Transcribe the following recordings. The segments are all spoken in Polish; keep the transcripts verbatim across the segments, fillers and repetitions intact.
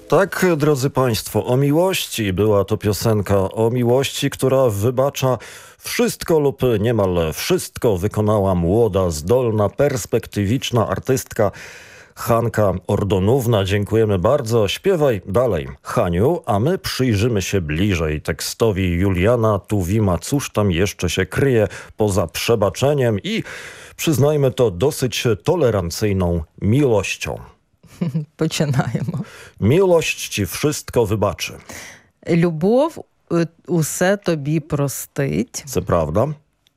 Tak, drodzy Państwo, o miłości była to piosenka, o miłości, która wybacza wszystko lub niemal wszystko. Wykonała młoda, zdolna, perspektywiczna artystka Hanka Ordonówna. Dziękujemy bardzo. Śpiewaj dalej, Haniu, a my przyjrzymy się bliżej tekstowi Juliana Tuwima. Cóż tam jeszcze się kryje poza przebaczeniem i, przyznajmy to, dosyć tolerancyjną miłością. Починаємо. Miłość ci wszystko wybaczy. Любов е, усе тобі простить. Co prawda?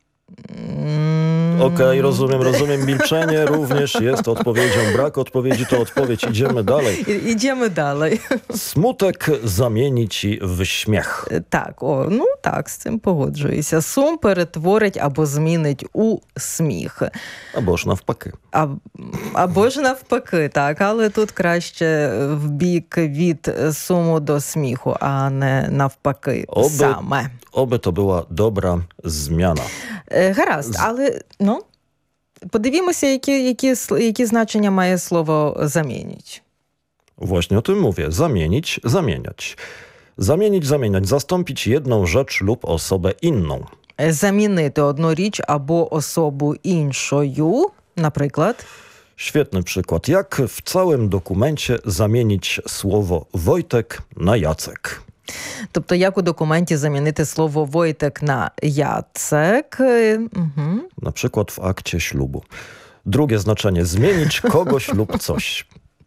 М, Okej, rozumiem, rozumiem. Milczenie również jest odpowiedzią. Brak odpowiedzi to odpowiedź. Idziemy dalej. І- Ідемо далі. Smutek zamieni ci w śmiech. Е, Так, о, ну так, з цим погоджуюся. Сум перетворить або змінить у сміх. Albo ж навпаки. А, або ж навпаки, так, але тут краще в бік від суму до сміху, а не навпаки Оби- саме. Oby to była dobra zmiana. Е, Гаразд, але, ну, подивімося, які, які, сл- які значення має слово «замініть». Właśnie o tym mówię. Zamienić, zamieniać. Zamienić, zamieniać. Zastąpić jedną rzecz lub osobę inną. Е, Замінити одну річ або особу іншою, наприклад, Świetny przykład. Jak w całym dokumencie zamienić słowo Wojtek na Jacek? тобто як у документі замінити слово «Войтек» на «Яцек». Е, Угу. Na przykład w akcie ślubu. Drugie znaczenie. Zmienić kogoś lub coś.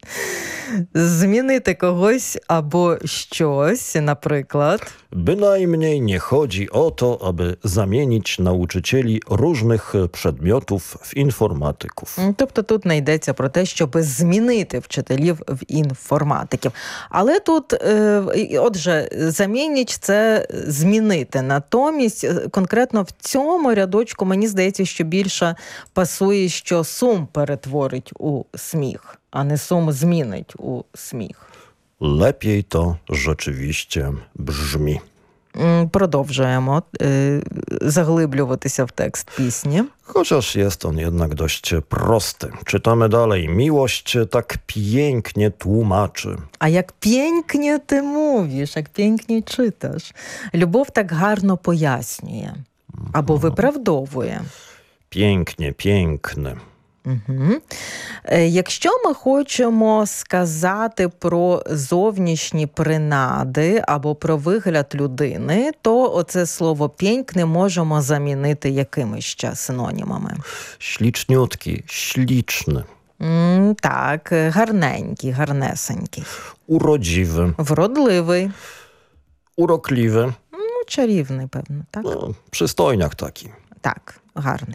Змінити когось або щось, наприклад. Bynajmniej nie chodzi o to, aby zamienić nauczycieli różnych przedmiotów w informatyków. М, Тобто тут не йдеться про те, щоб змінити вчителів в інформатиків. Але тут, е, і- отже, замінніч – це змінити. Натомість, е, конкретно в цьому рядочку, мені здається, що більше пасує, що сум перетворить у сміх, а не сум змінить у сміх. Lepiej to rzeczywiście brzmi. М, Продовжуємо е, заглиблюватися в текст пісні. Chociaż jest on jednak dość prosty. Czytamy dalej. Miłość tak pięknie tłumaczy. А як пєнькні ти мовиш, як пєнькні читаш. Любов так гарно пояснює або виправдовує. Pięknie, piękny. Угу. Якщо ми хочемо сказати про зовнішні принади або про вигляд людини, то оце слово «пєнькне» можемо замінити якими ще синонімами. Śliczniutki, śliczny, М, Так, гарненький, гарнесенький. urodziwy, Вродливий, urokliwy. ну, чарівний, певно, так? No, przystojniak taki. Так, гарний.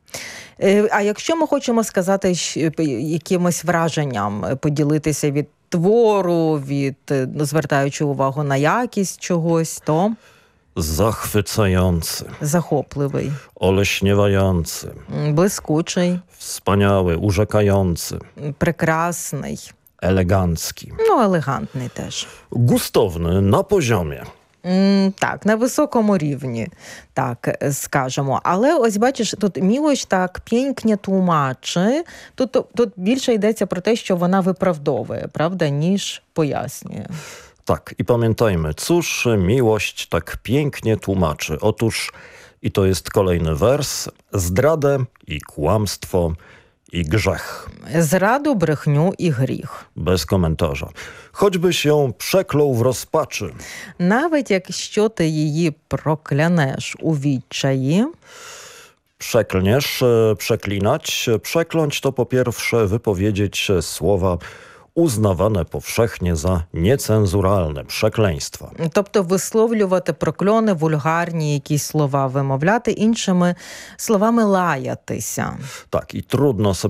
Е, А якщо ми хочемо сказати щ- п- якимось враженням, е, поділитися від твору, від, е, ну, звертаючи увагу на якість чогось, то Zachwycający, захопливий, oleśniewający, м, блискучий, wspaniały, urzekający, м, прекрасний, elegancki, ну, елегантний теж. gustowny, na poziomie. М, Так, на високому рівні, так е, скажемо. Але ось бачиш, тут мілоч так пєнькне тлумачи. Тут, тут більше йдеться про те, що вона виправдовує, правда, ніж пояснює. Tak, i pamiętajmy, cóż miłość tak pięknie tłumaczy. Otóż, i to jest kolejny wers, zdradę i kłamstwo i grzech. Зраду, брехню і гріх. Bez komentarza. Choćbyś ją przeklął w rozpaczy, Навіть якщо ти її проклянеш у відчаї, przeklniesz, e, przeklinać. Przekląć to po pierwsze wypowiedzieć e, słowa uznawane powszechnie za niecenzuralne, przekleństwa. тобто висловлювати прокльони, вульгарні якісь слова вимовляти, іншими словами лаятися. Tak, i trudno sobie